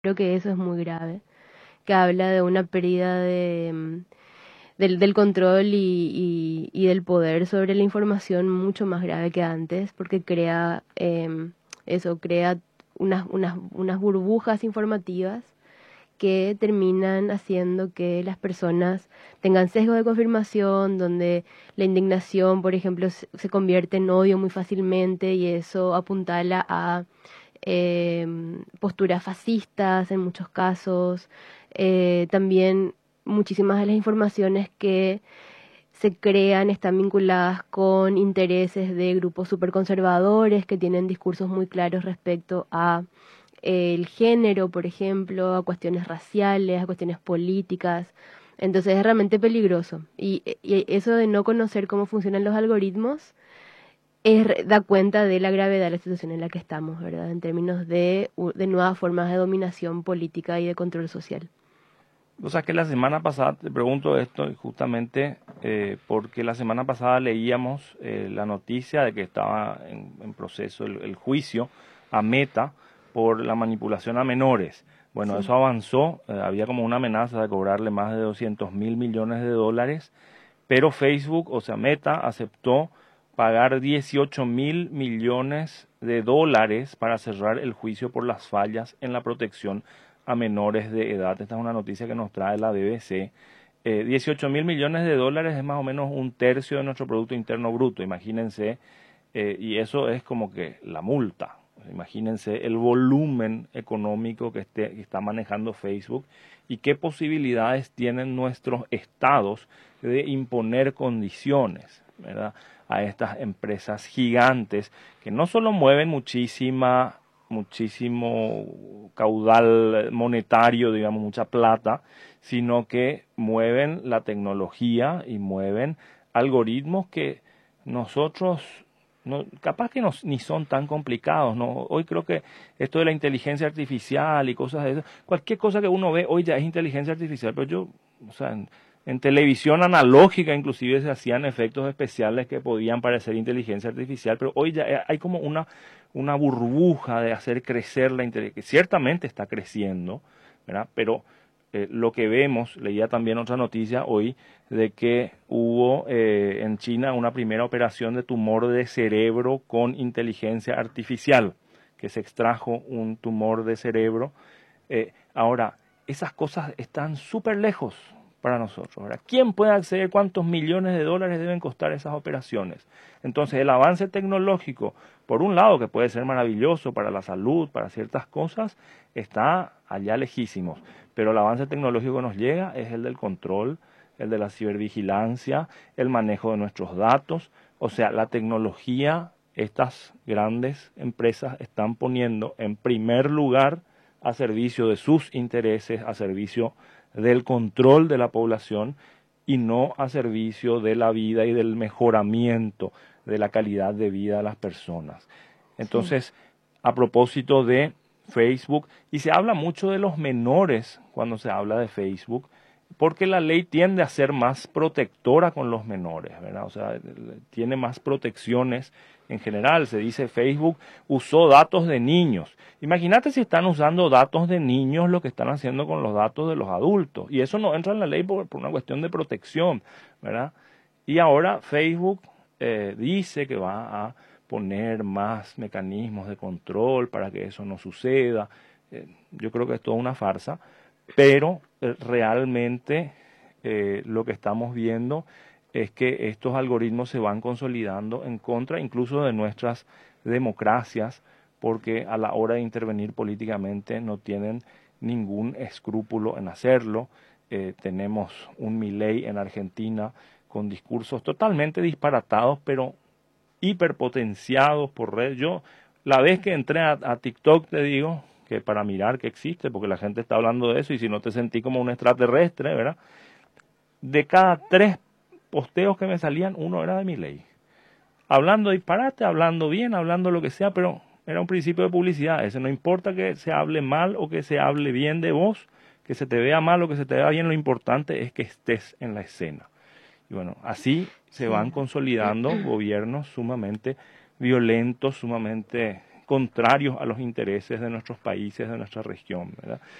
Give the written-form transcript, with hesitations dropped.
Creo que eso es muy grave, que habla de una pérdida del control y del poder sobre la información mucho más grave que antes, porque crea eso, crea unas burbujas informativas que terminan haciendo que las personas tengan sesgo de confirmación, donde la indignación, por ejemplo, se convierte en odio muy fácilmente y eso apuntala a posturas fascistas en muchos casos. También muchísimas de las informaciones que se crean están vinculadas con intereses de grupos superconservadores que tienen discursos muy claros respecto a el género, por ejemplo, a cuestiones raciales, a cuestiones políticas. Entonces es realmente peligroso. Y eso de no conocer cómo funcionan los algoritmos da cuenta de la gravedad de la situación en la que estamos, ¿verdad? En términos de nuevas formas de dominación política y de control social. O sea que la semana pasada, te pregunto esto y justamente porque la semana pasada leíamos la noticia de que estaba en proceso el juicio a Meta por la manipulación a menores. Bueno, Sí. eso avanzó, había como una amenaza de cobrarle más de 200 mil millones de dólares, pero Facebook, o sea, Meta, aceptó pagar 18 mil millones de dólares para cerrar el juicio por las fallas en la protección a menores de edad. Esta es una noticia que nos trae la BBC. 18 mil millones de dólares es más o menos un tercio de nuestro Producto Interno Bruto, imagínense, y eso es como que la multa. Imagínense el volumen económico que está manejando Facebook y qué posibilidades tienen nuestros estados de imponer condiciones, ¿verdad?, a estas empresas gigantes que no solo mueven muchísimo caudal monetario, digamos, mucha plata, sino que mueven la tecnología y mueven algoritmos que nosotros no, capaz que ni son tan complicados, ¿no? Hoy creo que esto de la inteligencia artificial y cosas de eso, cualquier cosa que uno ve hoy ya es inteligencia artificial, pero yo, o sea, en televisión analógica inclusive se hacían efectos especiales que podían parecer inteligencia artificial, pero hoy ya hay como una burbuja de hacer crecer la inteligencia, que ciertamente está creciendo, ¿verdad? Pero lo que vemos, leía también otra noticia hoy, de que hubo en China una primera operación de tumor de cerebro con inteligencia artificial, que se extrajo un tumor de cerebro. Ahora, esas cosas están súper lejos para nosotros. ¿Verdad? ¿Quién puede acceder? ¿Cuántos millones de dólares deben costar esas operaciones? Entonces, el avance tecnológico, por un lado, que puede ser maravilloso para la salud, para ciertas cosas, está allá lejísimos. Pero el avance tecnológico que nos llega es el del control, el de la cibervigilancia, el manejo de nuestros datos. O sea, la tecnología, estas grandes empresas están poniendo en primer lugar a servicio de sus intereses, a servicio del control de la población y no a servicio de la vida y del mejoramiento de la calidad de vida de las personas. Sí. Entonces, a propósito de Facebook, y se habla mucho de los menores cuando se habla de Facebook, porque la ley tiende a ser más protectora con los menores, ¿verdad? O sea, tiene más protecciones en general. Se dice Facebook usó datos de niños. Imagínate si están usando datos de niños lo que están haciendo con los datos de los adultos. Y eso no entra en la ley por una cuestión de protección, ¿verdad? Y ahora Facebook dice que va a poner más mecanismos de control para que eso no suceda. Yo creo que es toda una farsa, pero realmente lo que estamos viendo es que estos algoritmos se van consolidando en contra incluso de nuestras democracias, porque a la hora de intervenir políticamente no tienen ningún escrúpulo en hacerlo. Tenemos un Milei en Argentina con discursos totalmente disparatados, pero hiperpotenciados por redes. Yo, la vez que entré a TikTok, te digo, que para mirar que existe, porque la gente está hablando de eso, y si no te sentí como un extraterrestre, ¿verdad? De cada 3 posteos que me salían, uno era de mi ley. Hablando disparate, hablando bien, hablando lo que sea, pero era un principio de publicidad. Ese no importa que se hable mal o que se hable bien de vos, que se te vea mal o que se te vea bien, lo importante es que estés en la escena. Y bueno, así se Sí. van consolidando gobiernos sumamente violentos, sumamente contrarios a los intereses de nuestros países, de nuestra región, ¿verdad?